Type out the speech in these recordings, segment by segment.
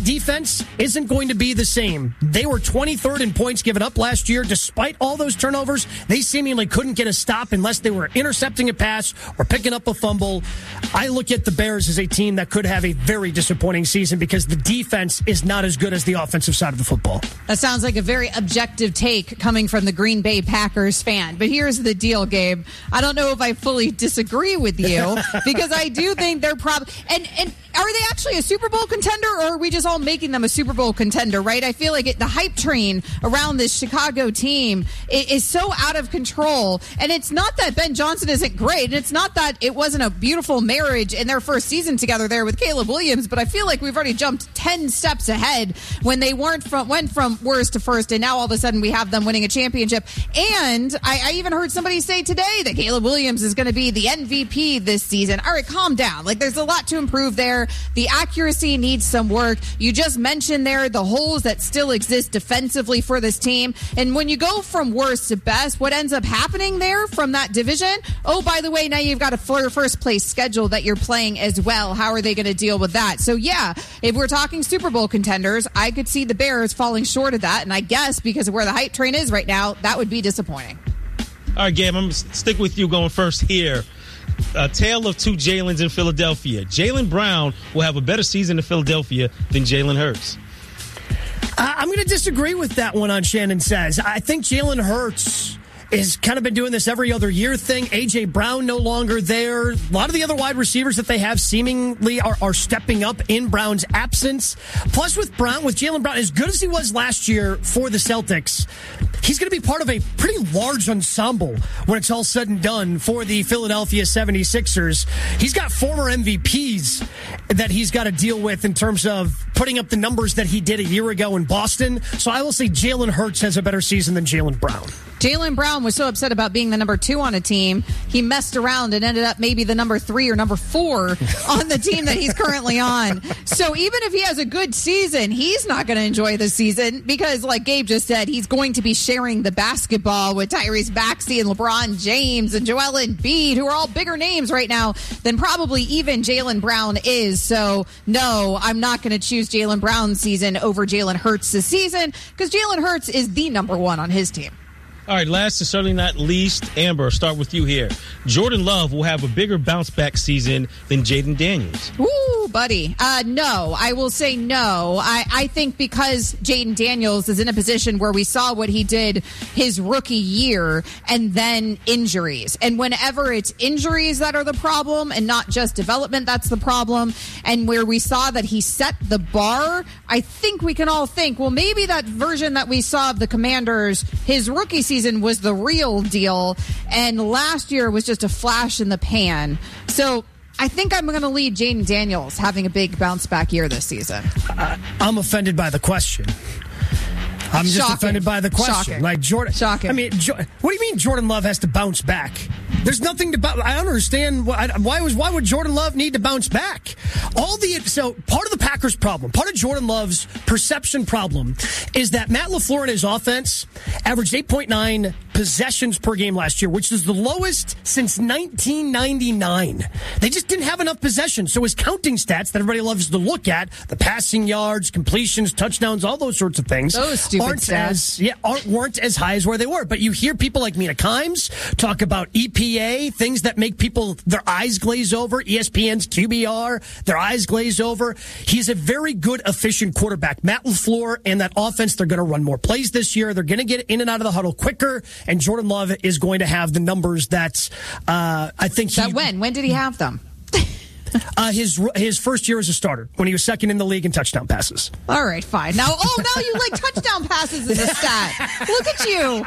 defense isn't going to be the same. They were 23rd in points given up last year. Despite all those turnovers, they seemingly couldn't get a stop unless they were intercepting a pass or picking up a fumble. I look at the Bears as a team that could have a very disappointing season because the defense is not as good as the offensive side of the football. That sounds like a very objective take coming from the Green Bay Packers fan. But here's the deal, Gabe. I don't know if I fully disagree with you because I do think they're probably and are they actually a Super Bowl contender, or are we just all making them a Super Bowl contender, right? I feel like the hype train around this Chicago team is so out of control. And it's not that Ben Johnson isn't great, and it's not that it wasn't a beautiful marriage in their first season together there with Caleb Williams, but I feel like we've already jumped 10 steps ahead when they went from worst to first, and now all of a sudden we have them winning a championship. And I even heard somebody say today that Caleb Williams is going to be the MVP this season. All right, calm down. Like, there's a lot to improve there. The accuracy needs some work. You just mentioned there the holes that still exist defensively for this team. And when you go from worst to best, what ends up happening there from that division? Oh, by the way, now you've got a first place schedule that you're playing as well. How are they going to deal with that? So yeah, if we're talking Super Bowl contenders, I could see the Bears falling short of that. And I guess because of where the hype train is right now, that would be disappointing. All right, Gabe, I'm going to stick with you going first here. A tale of two Jalens in Philadelphia. Jaylen Brown will have a better season in Philadelphia than Jalen Hurts. I'm going to disagree with that one on Shannon Says. I think Jalen Hurts has kind of been doing this every other year thing. A.J. Brown no longer there. A lot of the other wide receivers that they have seemingly are stepping up in Brown's absence. Plus with Jaylen Brown, as good as he was last year for the Celtics, he's going to be part of a pretty large ensemble when it's all said and done for the Philadelphia 76ers. He's got former MVPs that he's got to deal with in terms of putting up the numbers that he did a year ago in Boston. So I will say Jalen Hurts has a better season than Jaylen Brown. Jaylen Brown was so upset about being the number 2 on a team, he messed around and ended up maybe the number 3 or number 4 on the team that he's currently on. So even if he has a good season, he's not going to enjoy the season because, like Gabe just said, he's going to be sharing the basketball with Tyrese Maxey and LeBron James and Joel Embiid, who are all bigger names right now than probably even Jaylen Brown is. So no, I'm not going to choose Jaylen Brown's season over Jalen Hurts' season because Jalen Hurts is the number 1 on his team. All right, last and certainly not least, Amber, I'll start with you here. Jordan Love will have a bigger bounce-back season than Jaden Daniels. Ooh, buddy. No, I will say no. I think because Jaden Daniels is in a position where we saw what he did his rookie year and then injuries. And whenever it's injuries that are the problem and not just development that's the problem, and where we saw that he set the bar, I think we can all think, well, maybe that version that we saw of the Commanders, his rookie season was the real deal, and last year was just a flash in the pan. So I think I'm going to lead Jaden Daniels having a big bounce back year this season. I'm offended by the question. I'm just offended by the question. Shocking. Like Jordan. Shocking. I mean, what do you mean Jordan Love has to bounce back? There's nothing to I don't understand why would Jordan Love need to bounce back? So part of the Packers' problem, part of Jordan Love's perception problem, is that Matt LaFleur and his offense averaged 8.9 possessions per game last year, which is the lowest since 1999. They just didn't have enough possessions. So his counting stats that everybody loves to look at, the passing yards, completions, touchdowns, all those sorts of things, weren't as high as where they were. But you hear people like Mina Kimes talk about EPA, things that make people, their eyes glaze over, ESPN's QBR, their eyes glaze over. He's a very good, efficient quarterback. Matt LaFleur and that offense, they're going to run more plays this year. They're going to get in and out of the huddle quicker, and Jordan Love is going to have the numbers that I think he... When did he have them? His first year as a starter, when he was second in the league in touchdown passes. All right, fine. Now you like touchdown passes as a stat. Look at you.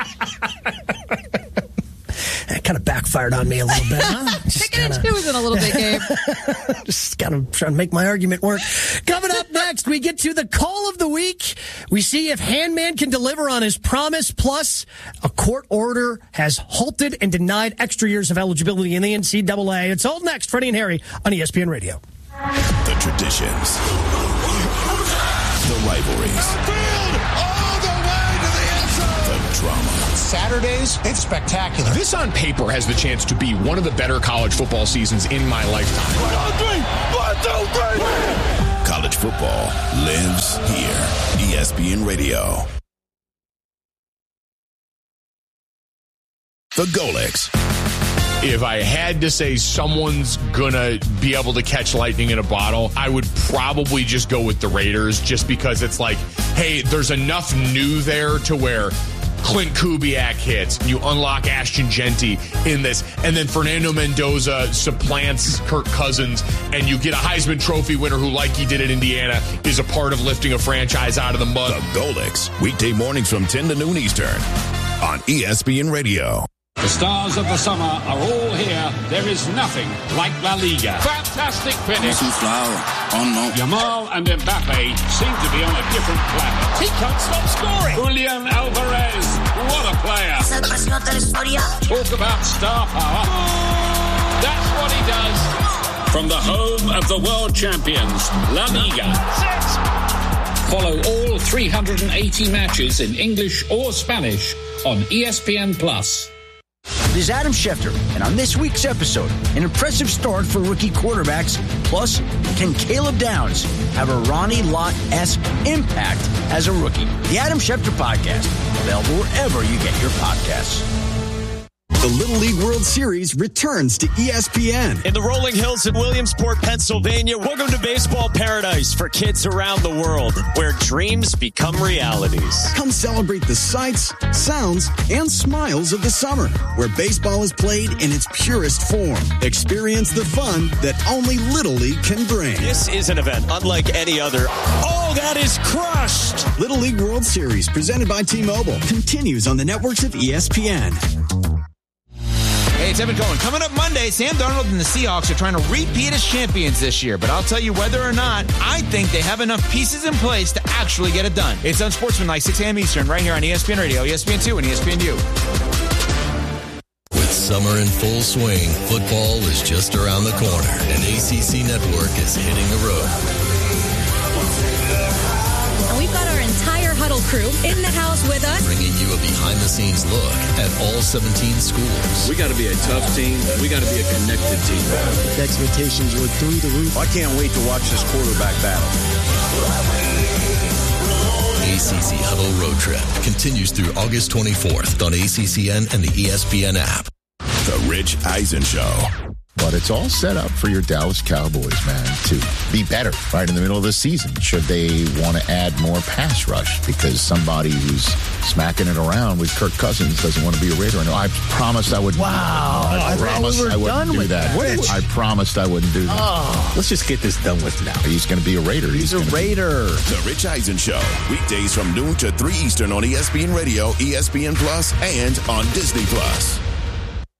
That kind of backfired on me a little bit, huh? Picking and choosing a little bit, Gabe. Just kind of trying to make my argument work. Coming up next, we get to the call of the week. We see if Handman can deliver on his promise. Plus, a court order has halted and denied extra years of eligibility in the NCAA. It's all next. Freddie and Harry on ESPN Radio. The traditions. The rivalries. Drama. Saturdays, it's spectacular. This on paper has the chance to be one of the better college football seasons in my lifetime. 1, 2, 3. 1, 2, 3. College football lives here. ESPN Radio. The Golics. If I had to say someone's going to be able to catch lightning in a bottle, I would probably just go with the Raiders, just because it's like, hey, there's enough new there to where Clint Kubiak hits, you unlock Ashton Genty in this, and then Fernando Mendoza supplants Kirk Cousins, and you get a Heisman Trophy winner who, like he did at Indiana, is a part of lifting a franchise out of the mud. The Golics, weekday mornings from 10 to noon Eastern on ESPN Radio. The stars of the summer are all here. There is nothing like La Liga. Fantastic finish. Yamal and Mbappe seem to be on a different planet. He can't stop scoring. Julian Alvarez, what a player. Talk about star power. That's what he does. From the home of the world champions, La Liga. Follow all 380 matches in English or Spanish on ESPN+. This is Adam Schefter, and on this week's episode, an impressive start for rookie quarterbacks, plus can Caleb Downs have a Ronnie Lott-esque impact as a rookie? The Adam Schefter Podcast, available wherever you get your podcasts. The Little League World Series returns to ESPN. In the rolling hills in Williamsport, Pennsylvania, welcome to baseball paradise for kids around the world, where dreams become realities. Come celebrate the sights, sounds, and smiles of the summer, where baseball is played in its purest form. Experience the fun that only Little League can bring. This is an event unlike any other. Oh, that is crushed! Little League World Series, presented by T-Mobile, continues on the networks of ESPN. Hey, it's Evan Cohen. Coming up Monday, Sam Darnold and the Seahawks are trying to repeat as champions this year. But I'll tell you whether or not, I think they have enough pieces in place to actually get it done. It's Unsportsmanlike, 6 a.m. Eastern, right here on ESPN Radio, ESPN2, and ESPNU. With summer in full swing, football is just around the corner, and ACC Network is hitting the road. And we've got our entire Huddle crew in the house with us, bringing you a behind-the-scenes look at all 17 schools. We got to be a tough team. We got to be a connected team. The expectations were through the roof. I can't wait to watch this quarterback battle. ACC Huddle Road Trip continues through August 24th on ACCN and the ESPN app. The Rich Eisen Show. But it's all set up for your Dallas Cowboys, man, to be better right in the middle of the season. Should they want to add more pass rush because somebody who's smacking it around with Kirk Cousins doesn't want to be a Raider? I promised I would. Wow. I promised I wouldn't do that. I promised I wouldn't do that. Oh, let's just get this done with now. He's going to be a Raider. He's a Raider. The Rich Eisen Show. Weekdays from noon to 3 Eastern on ESPN Radio, ESPN Plus, and on Disney Plus.